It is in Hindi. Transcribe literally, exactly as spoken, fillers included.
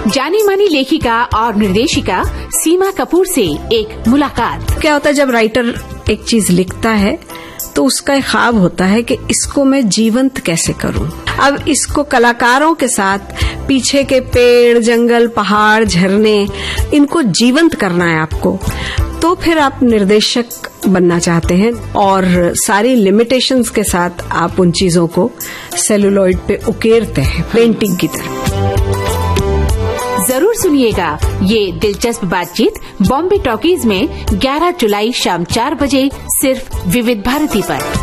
जानी मानी लेखिका और निर्देशिका सीमा कपूर से एक मुलाकात। क्या होता है जब राइटर एक चीज लिखता है तो उसका एक ख्वाब होता है कि इसको मैं जीवंत कैसे करूं। अब इसको कलाकारों के साथ पीछे के पेड़, जंगल, पहाड़, झरने, इनको जीवंत करना है आपको। तो फिर आप निर्देशक बनना चाहते हैं और सारी लिमिटेशंस के साथ आप उन चीजों को सेलुलॉइड पे उकेरते हैं पेंटिंग की तरह। जरूर सुनिएगा ये दिलचस्प बातचीत बॉम्बे टॉकीज में ग्यारह जुलाई शाम चार बजे सिर्फ विविध भारती पर।